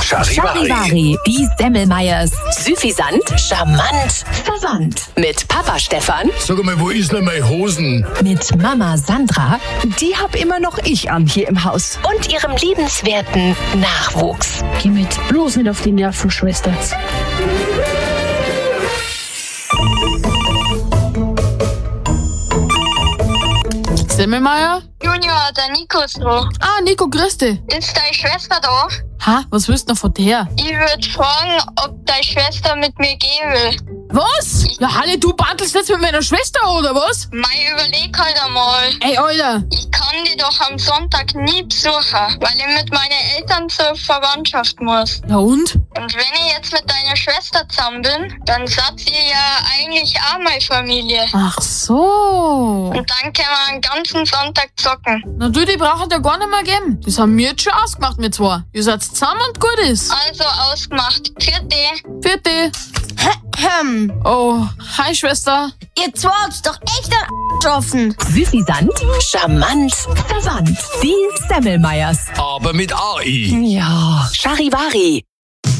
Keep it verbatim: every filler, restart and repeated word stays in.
Charivari, die Semmelmeyers. Süffisant, charmant, verwandt. Mit Papa Stefan. Sag mal, wo ist denn meine Hosen? Mit Mama Sandra. Die hab immer noch ich an hier im Haus. Und ihrem liebenswerten Nachwuchs. Geh mit bloß nicht auf die Nerven, Schwester. Semmelmeier? Junior, der Nico ist da. Ah, Nico, grüß dich. Ist deine Schwester da? Ha, was willst du noch von der? Ich würde fragen, ob deine Schwester mit mir gehen will. Was? Ja, Halle, du bantelst jetzt mit meiner Schwester, oder was? Mei, überleg halt einmal. Ey, Alter. Ich kann die doch am Sonntag nie besuchen, weil ich mit meinen Eltern zur Verwandtschaft muss. Ja und? Und wenn ich jetzt mit deiner Schwester zusammen bin, dann seid ihr ja eigentlich auch meine Familie. Ach so. Und dann können wir einen ganzen Sonntag zocken. Na du, die brauchen ja gar nicht mehr geben. Das haben wir jetzt schon ausgemacht mit zwei. Ihr seid zusammen und gut ist. Also ausgemacht. Vierte. Vierte. Hm. Oh, hi Schwester. Ihr zwei habt's doch echt an offen. Süffisant, charmant, verwandt. Die Semmelmeyers. Aber mit A I. Ja, Charivari.